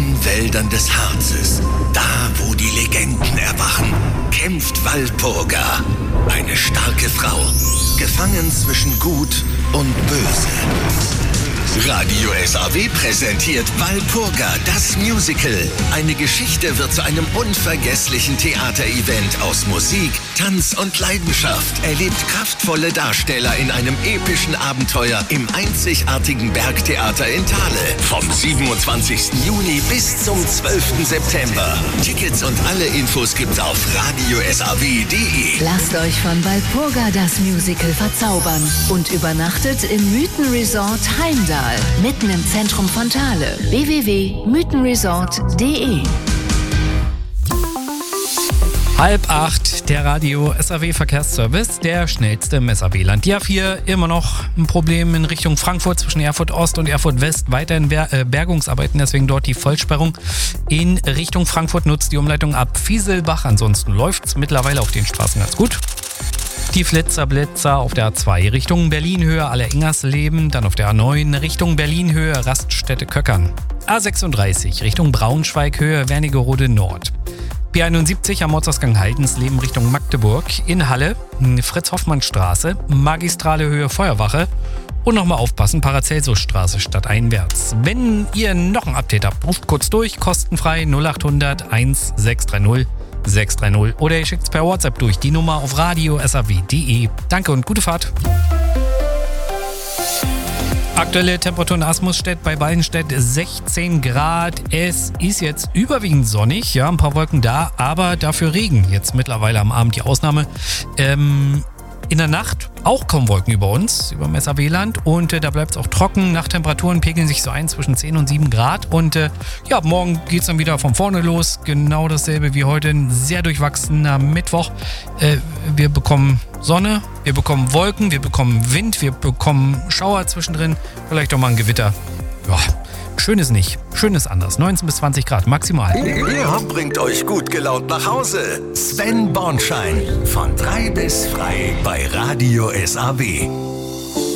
tiefen Wäldern des Harzes, da wo die Legenden erwachen, kämpft Walpurga, eine starke Frau, gefangen zwischen Gut und Böse. Radio SAW präsentiert Walpurga, das Musical. Eine Geschichte wird zu einem unvergesslichen Theaterevent aus Musik, Tanz und Leidenschaft. Erlebt kraftvolle Darsteller in einem epischen Abenteuer im einzigartigen Bergtheater in Thale. Vom 27. Juni bis zum 12. September. Tickets und alle Infos gibt's auf radiosaw.de. Lasst euch von Walpurga das Musical verzaubern und übernachtet im Mythenresort Heimdall, mitten im Zentrum von Thale. www.mythenresort.de. 7:30, der Radio SAW Verkehrsservice, der schnellste im SAW-Land. Die A4 immer noch ein Problem in Richtung Frankfurt zwischen Erfurt Ost und Erfurt West. Weiterhin Bergungsarbeiten, deswegen dort die Vollsperrung. In Richtung Frankfurt nutzt die Umleitung ab Fieselbach. Ansonsten läuft es mittlerweile auf den Straßen ganz gut. Die Flitzer auf der A2 Richtung Berlin-Höhe Aller-Ingersleben, dann auf der A9 Richtung Berlin-Höhe Raststätte Köckern. A36 Richtung Braunschweig-Höhe Wernigerode Nord. B71 am Ortsausgang Haldensleben Richtung Magdeburg. In Halle Fritz-Hoffmann-Straße, Magistrale Höhe Feuerwache. Und nochmal aufpassen, Paracelsus-Straße stadteinwärts. Wenn ihr noch ein Update habt, ruft kurz durch, kostenfrei 0800 1630 630 oder ihr schickt es per WhatsApp durch, die Nummer auf radiosaw.de. Danke und gute Fahrt. Aktuelle Temperatur in Asmusstedt bei Baldenstedt 16 Grad. Es ist jetzt überwiegend sonnig, ja, ein paar Wolken da, aber dafür Regen. Jetzt mittlerweile am Abend die Ausnahme. In der Nacht auch kaum Wolken über uns, über dem SAW-Land, und da bleibt es auch trocken. Nachttemperaturen pegeln sich so ein zwischen 10 und 7 Grad und ja, morgen geht es dann wieder von vorne los. Genau dasselbe wie heute, ein sehr durchwachsener Mittwoch. Wir bekommen Sonne, wir bekommen Wolken, wir bekommen Wind, wir bekommen Schauer zwischendrin, vielleicht auch mal ein Gewitter. Ja, schön ist nicht, schön ist anders. 19 bis 20 Grad maximal. Ja, bringt euch gut gelaunt nach Hause. Sven Bornschein, von 3 bis frei bei Radio SAW.